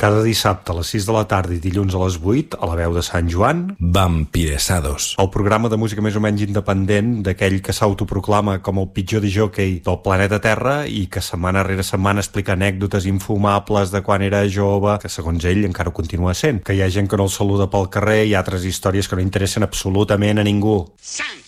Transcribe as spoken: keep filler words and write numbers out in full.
Cada dissabte a les sis de la tarda i dilluns a les vuit, a la veu de Sant Joan, Vampiresados. El programa de música més o menys independent d'aquell que s'autoproclama com el pitjor discjòquei del planeta Terra i que setmana rere setmana explica anècdotes infumables de quan era jove, que segons ell encara ho continua sent. Que hi ha gent que no el saluda pel carrer i altres històries que no interessen absolutament a ningú. Sant